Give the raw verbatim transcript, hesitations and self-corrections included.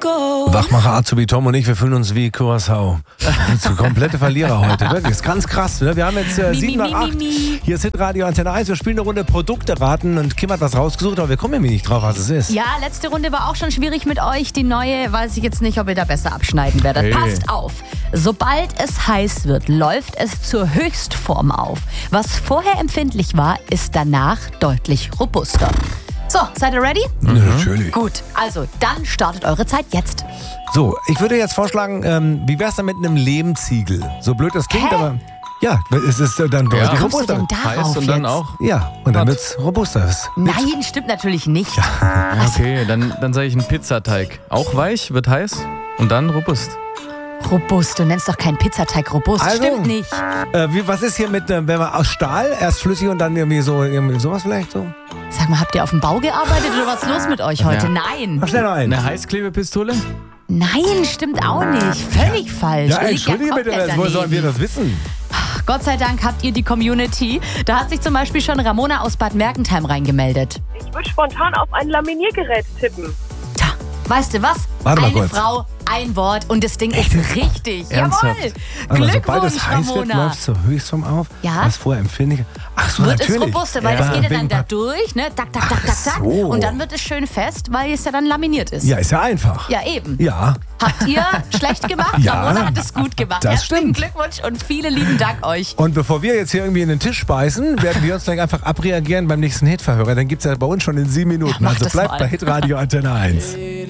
Wachmacher Azubi Tom und ich, wir fühlen uns wie Curaçao. So komplette Verlierer heute, wirklich. Ist ganz krass. Ne? Wir haben jetzt äh, sieben nach acht. Hier ist Hitradio Antenne eins. Wir spielen eine Runde Produkte raten und Kim hat was rausgesucht, aber wir kommen nämlich nicht drauf, was es ist. Ja, letzte Runde war auch schon schwierig mit euch. Die neue weiß ich jetzt nicht, ob ihr da besser abschneiden werdet. Hey. Passt auf. Sobald es heiß wird, läuft es zur Höchstform auf. Was vorher empfindlich war, ist danach deutlich robuster. So, seid ihr ready? Mhm. Ja, natürlich. Gut, also dann startet eure Zeit jetzt. So, ich würde jetzt vorschlagen, ähm, wie wär's denn mit einem Lehmziegel? So blöd das klingt, Hä? aber ja, es ist äh, dann Ja. deutlich Kommst du robuster. denn darauf Heiß und dann jetzt? auch. Ja, und dann Hart. wird's robuster. Es- Nein, stimmt natürlich nicht. Okay, dann, dann sage ich einen Pizzateig. Auch weich, wird heiß und dann robust. Robust, du nennst doch keinen Pizzateig robust. Also, Stimmt nicht. Äh, wie, was ist hier mit, äh, wenn man aus Stahl, erst flüssig und dann irgendwie so, irgendwie sowas vielleicht so? Sag mal, habt ihr auf dem Bau gearbeitet oder was ist los mit euch heute? Ja. Nein. Mach schnell noch einen. Eine Heißklebepistole? Nein, stimmt auch nicht. Völlig falsch. Ja, Ihr liegt entschuldige bitte, komplett woher sollen wir daneben. das wissen? Gott sei Dank habt ihr die Community. Da hat sich zum Beispiel schon Ramona aus Bad Mergentheim reingemeldet. Ich würde spontan auf ein Laminiergerät tippen. Tja, weißt du was? Warte mal Eine kurz. Frau, ein Wort und das Ding ist richtig. Ernsthaft? Jawohl. Also, sobald Glückwunsch, es heiß wird, Ramona. läuft es zur Höchstform auf. Ja. Was vorher empfindlich. Ach so, Wird natürlich. es robuster, weil Ja, das geht ja wegen dann da Pap- durch, ne? Tak, tak, tak, tak, tak. so. Und dann wird es schön fest, weil es ja dann laminiert ist. Ja, ist ja einfach. Ja, eben. Ja. Habt ihr schlecht gemacht? Ja. Ramona hat es gut gemacht. Das Herzlichen stimmt. Glückwunsch und vielen lieben Dank euch. Und bevor wir jetzt hier irgendwie in den Tisch beißen, werden wir uns gleich einfach abreagieren beim nächsten Hitverhörer. Dann gibt es ja bei uns schon in sieben Minuten. Ja, mach also das bleibt mal. bei Hitradio Antenne eins.